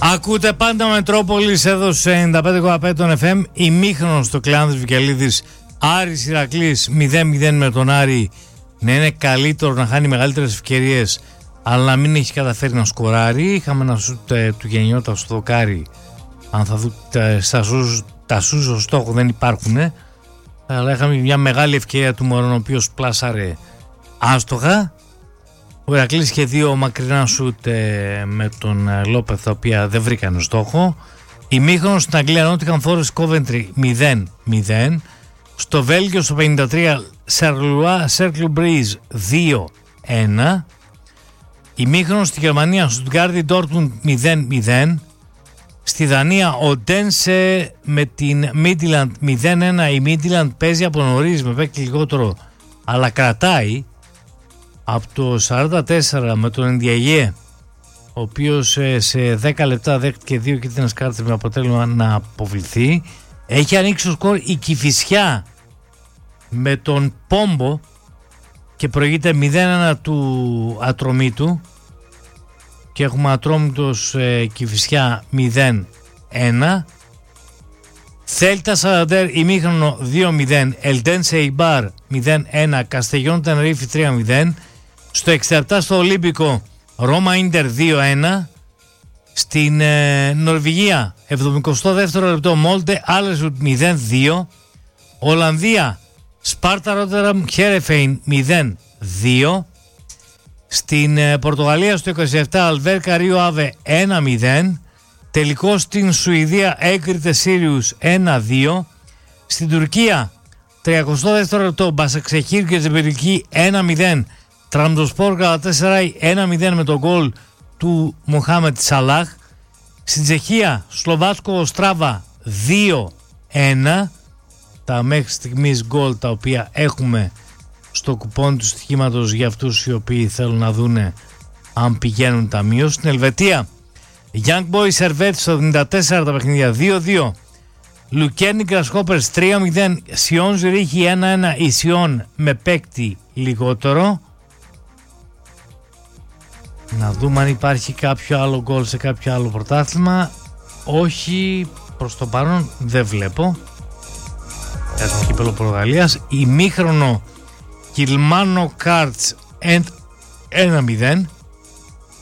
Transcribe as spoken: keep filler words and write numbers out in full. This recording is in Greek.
Ακούτε πάντα Μετρόπολης εδώ σε ενενήντα πέντε κόμμα πέντε των εφ εμ. Ημίχρονο στο Κλεάνδρης Βικελίδης. Άρης Ηρακλής μηδέν μηδέν με τον Άρη. Να είναι καλύτερο να χάνει μεγαλύτερες ευκαιρίες, αλλά να μην έχει καταφέρει να σκοράρει. Είχαμε ένα σουτ ε, του Γενιώτα στο δοκάρι. Αν θα δείτε στα σούζ, τα σούζ στο στόχο δεν υπάρχουν, ε. Αλλά είχαμε μια μεγάλη ευκαιρία του Μωρόν, ο οποίος πλάσαρε άστοχα. Ο Ηρακλής είχε δύο μακρινά σουτ ε, με τον ε, Λόπεθ, τα οποία δεν βρήκαν στόχο. Ημίχρονο στην Αγγλία, Nottingham Forest Coventry μηδέν μηδέν. Στο Βέλγιο στο πενήντα τρία Σερλουά Cercle Breeze δύο ένα. Ημίχρονο στη Γερμανία Stuttgart Dortmund μηδέν μηδέν. Στη Δανία ο Ντένσε με την Midland μηδέν ένα. Η Midland παίζει από νωρίς με παίκτη λιγότερο, αλλά κρατάει. Από το σαράντα τέσσερα με τον Ενδιαγέ, ο οποίος σε δέκα λεπτά δέχτηκε δύο κίτρινες κάρτες με αποτέλεσμα να αποβληθεί. Έχει ανοίξει το σκορ η Κηφισιά με τον Πόμπο και προηγείται μηδέν ένα του Ατρομήτου και έχουμε Ατρόμητος ε, Κηφισιά μηδέν ένα. Θέλτα Σαραντέρ ημίχρονο δύο μηδέν. Ελντένσε Ιμπάρ μηδέν ένα. Καστεγιόν Τενερίφη τρία μηδέν. Στο εξήντα επτά στο Ολύμπικο Ρώμα Ίντερ δύο ένα. Στην ε, Νορβηγία εβδομηκοστό δεύτερο λεπτό Μόλτε Άλεσουτ μηδέν δύο. Ολλανδία Σπάρτα Ρότεραμ Χέρεφεϊν μηδέν δύο. Στην ε, Πορτογαλία στο είκοσι επτά Αλβέρκα Ρίο Άβε ένα μηδέν. Τελικό στην Σουηδία Έγκριτε Σύριους ένα δύο. Στην Τουρκία τριακοστό δεύτερο λεπτό Μπασαξεχήρ και Ζεμπερική ένα μηδέν. Τραμπτοσπόρ Γαλατασαράι ένα μηδέν με τον γκολ του Μοχάμετ Σαλάχ. Στην Τσεχία Σλοβάτσκο Οστράβα δύο ένα. Τα μέχρι στιγμής γκολ τα οποία έχουμε στο κουπόν του στοιχήματος για αυτούς οι οποίοι θέλουν να δούνε αν πηγαίνουν ταμείο. Στην Ελβετία Young Boys Servette στο εβδομήντα τέσσερα τα παιχνίδια δύο δύο. Λουκέρνι Γκρασχόπερς τρία μηδέν. Σιόν Ζουρίχη ένα ένα. Η Σιόν με παίκτη λιγότερο. Να δούμε αν υπάρχει κάποιο άλλο γκολ σε κάποιο άλλο πρωτάθλημα. Όχι, προς το παρόν δεν βλέπω. Για το κύπελλο Πορτογαλίας. Ημίχρονο Κιλμάνο Κάρτς ένα μηδέν.